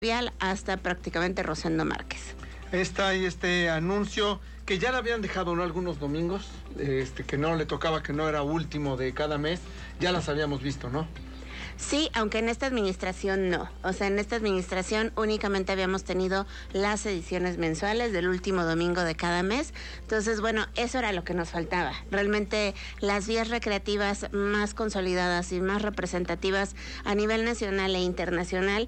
vial hasta prácticamente Rosendo Márquez. Está ahí este anuncio que ya le habían dejado, ¿no?, algunos domingos, que no le tocaba, que no era último de cada mes, ya las habíamos visto, ¿no? Sí, aunque en esta administración no. O sea, en esta administración únicamente habíamos tenido las ediciones mensuales del último domingo de cada mes. Entonces, bueno, eso era lo que nos faltaba. Realmente las vías recreativas más consolidadas y más representativas a nivel nacional e internacional,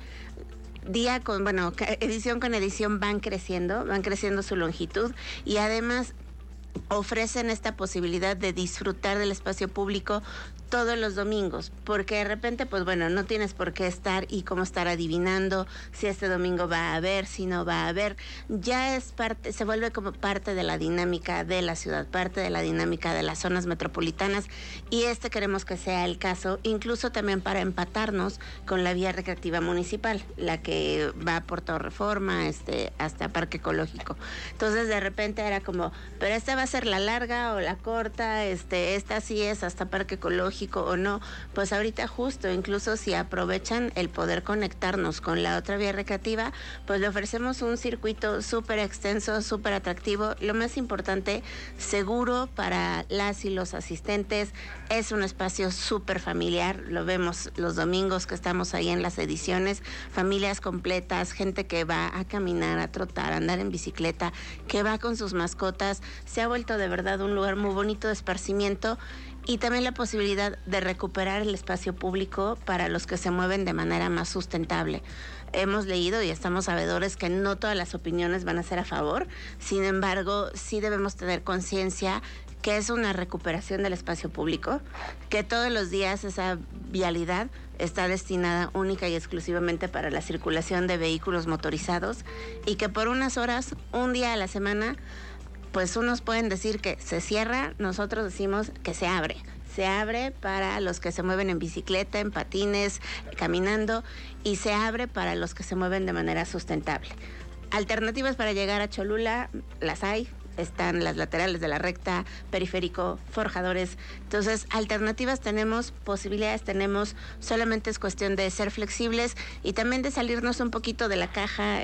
edición con edición van creciendo su longitud y además ofrecen esta posibilidad de disfrutar del espacio público todos los domingos, porque de repente, pues bueno, no tienes por qué estar y cómo estar adivinando si este domingo va a haber, si no va a haber. Ya es parte, se vuelve como parte de la dinámica de la ciudad, parte de la dinámica de las zonas metropolitanas, y queremos que sea el caso, incluso también para empatarnos con la vía recreativa municipal, la que va por Torre Reforma, hasta Parque Ecológico. Entonces, de repente era como, pero esta va a ser la larga o la corta, esta sí es hasta Parque Ecológico o no. Pues ahorita justo, incluso si aprovechan el poder conectarnos con la otra vía recreativa, pues le ofrecemos un circuito súper extenso, súper atractivo, lo más importante, seguro para las y los asistentes. Es un espacio súper familiar, lo vemos los domingos que estamos ahí en las ediciones, familias completas, gente que va a caminar, a trotar, a andar en bicicleta, que va con sus mascotas. Se ha vuelto de verdad un lugar muy bonito de esparcimiento, y también la posibilidad de recuperar el espacio público para los que se mueven de manera más sustentable. Hemos leído y estamos sabedores que no todas las opiniones van a ser a favor, sin embargo, sí debemos tener conciencia que es una recuperación del espacio público, que todos los días esa vialidad está destinada única y exclusivamente para la circulación de vehículos motorizados, y que por unas horas, un día a la semana, pues unos pueden decir que se cierra, nosotros decimos que se abre. Se abre para los que se mueven en bicicleta, en patines, caminando, y se abre para los que se mueven de manera sustentable. Alternativas para llegar a Cholula las hay. Están las laterales de la recta, periférico, forjadores. Entonces, alternativas tenemos, posibilidades tenemos, solamente es cuestión de ser flexibles y también de salirnos un poquito de la caja,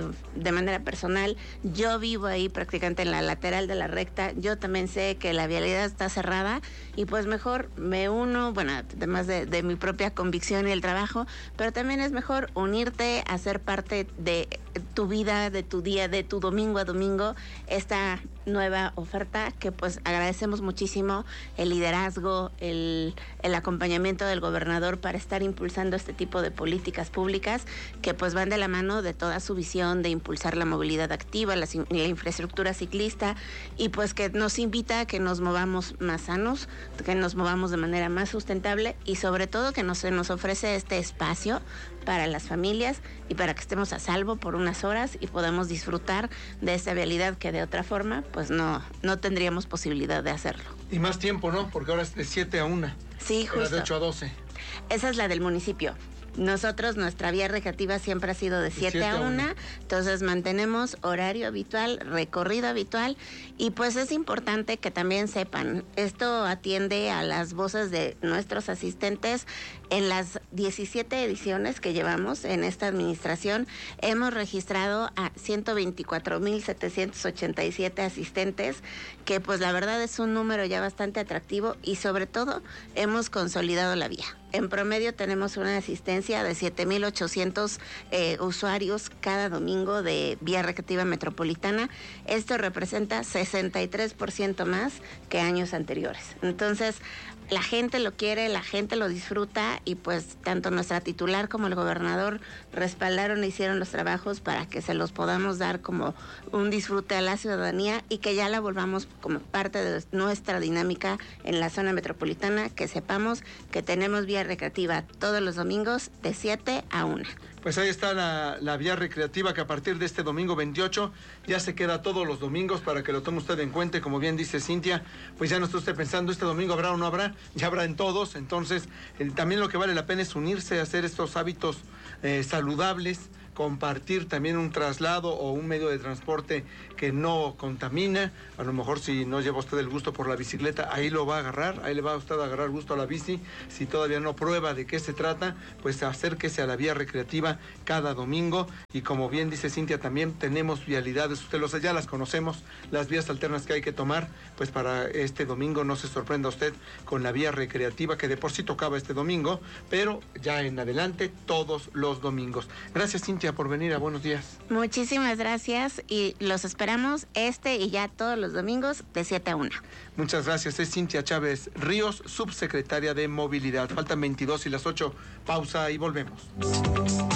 de manera personal. Yo vivo ahí prácticamente en la lateral de la recta, yo también sé que la vialidad está cerrada y pues mejor me uno, bueno, además de mi propia convicción y el trabajo, pero también es mejor unirte a ser parte de tu vida, de tu día, de tu domingo a domingo, esta nueva oferta que pues agradecemos muchísimo el liderazgo, el acompañamiento del gobernador para estar impulsando este tipo de políticas públicas que pues van de la mano de toda su visión de impulsar la movilidad activa, la infraestructura ciclista, y pues que nos invita a que nos movamos más sanos, que nos movamos de manera más sustentable y sobre todo que se nos ofrece este espacio para las familias y para que estemos a salvo por unas horas y podamos disfrutar de esta vialidad que de otra forma pues no tendríamos posibilidad de hacerlo. Y más tiempo, ¿no? Porque ahora es de 7 a 1. Sí, justo. Era de 8 a 12. Esa es la del municipio. Nosotros, nuestra vía recreativa siempre ha sido de 7 a 1, entonces mantenemos horario habitual, recorrido habitual, y pues es importante que también sepan, esto atiende a las voces de nuestros asistentes. En las 17 ediciones que llevamos en esta administración, hemos registrado a 124,787 asistentes, que pues la verdad es un número ya bastante atractivo, y sobre todo hemos consolidado la vía. En promedio tenemos una asistencia de 7,800 usuarios cada domingo de vía recreativa metropolitana. Esto representa 63% más que años anteriores. Entonces, la gente lo quiere, la gente lo disfruta, y pues tanto nuestra titular como el gobernador respaldaron e hicieron los trabajos para que se los podamos dar como un disfrute a la ciudadanía y que ya la volvamos como parte de nuestra dinámica en la zona metropolitana, que sepamos que tenemos vía recreativa todos los domingos de 7 a 1. Pues ahí está la vía recreativa que a partir de este domingo 28 ya se queda todos los domingos para que lo tome usted en cuenta. Como bien dice Cintia, pues ya no está usted pensando este domingo habrá o no habrá, ya habrá en todos. Entonces también lo que vale la pena es unirse a hacer estos hábitos saludables, compartir también un traslado o un medio de transporte que no contamina. A lo mejor si no lleva usted el gusto por la bicicleta, ahí lo va a agarrar, ahí le va a usted a agarrar gusto a la bici. Si todavía no prueba de qué se trata, pues acérquese a la vía recreativa cada domingo. Y como bien dice Cintia, también tenemos vialidades, ya las conocemos, las vías alternas que hay que tomar, pues para este domingo no se sorprenda usted con la vía recreativa que de por sí tocaba este domingo, pero ya en adelante todos los domingos. Gracias, Cintia, por venir a Buenos Días. Muchísimas gracias y los esperamos y ya todos los domingos de 7 a 1. Muchas gracias. Es Cintia Chávez Ríos, subsecretaria de Movilidad. Faltan 22 y las 8. Pausa y volvemos.